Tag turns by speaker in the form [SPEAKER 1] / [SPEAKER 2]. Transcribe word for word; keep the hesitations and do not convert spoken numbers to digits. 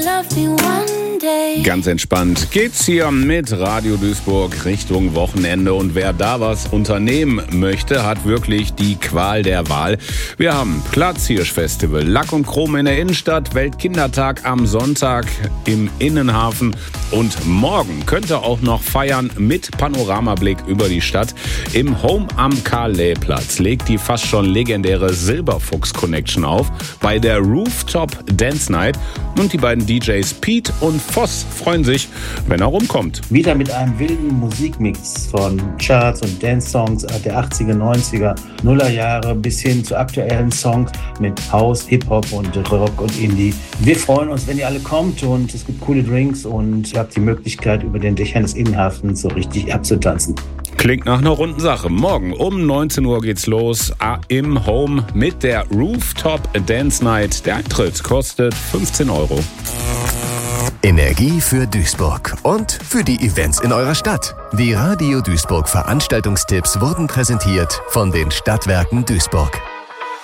[SPEAKER 1] Ganz entspannt geht's hier mit Radio Duisburg Richtung Wochenende und wer da was unternehmen möchte, hat wirklich die Qual der Wahl. Wir haben Platzhirsch-Festival, Lack und Chrom in der Innenstadt, Weltkindertag am Sonntag im Innenhafen und morgen könnt ihr auch noch feiern mit Panoramablick über die Stadt. Im Home am Karl-Leh-Platz legt die fast schon legendäre Silberfuchs Connection auf bei der Rooftop Dance Night und die beiden D Js Pete und Voss freuen sich, wenn er rumkommt.
[SPEAKER 2] Wieder mit einem wilden Musikmix von Charts und Dance-Songs der achtziger, neunziger, Nuller Jahre bis hin zu aktuellen Songs mit House, Hip-Hop und Rock und Indie. Wir freuen uns, wenn ihr alle kommt und es gibt coole Drinks und ihr habt die Möglichkeit, über den Dächern des Innenhafens so richtig abzutanzen.
[SPEAKER 1] Klingt nach einer runden Sache. Morgen um neunzehn Uhr geht's los im Home mit der Rooftop Dance Night. Der Eintritt kostet fünfzehn Euro.
[SPEAKER 3] Energie für Duisburg und für die Events in eurer Stadt. Die Radio Duisburg Veranstaltungstipps wurden präsentiert von den Stadtwerken Duisburg.